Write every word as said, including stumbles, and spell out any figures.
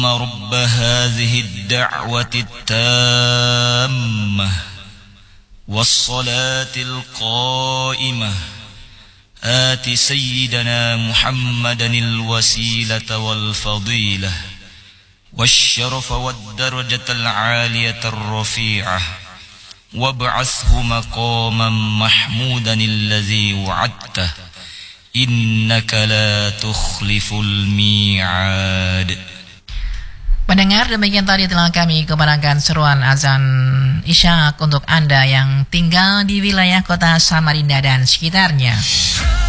رب هذه الدعوة التامة والصلاة القائمة آت سيدنا محمدا الوسيلة والفضيلة والشرف والدرجة العالية الرفيعة وابعثه مقاما محمودا الذي وعدته إنك لا تخلف الميعاد. Pendengar, demikian tadi telah kami kebarankan seruan azan isya untuk Anda yang tinggal di wilayah kota Samarinda dan sekitarnya.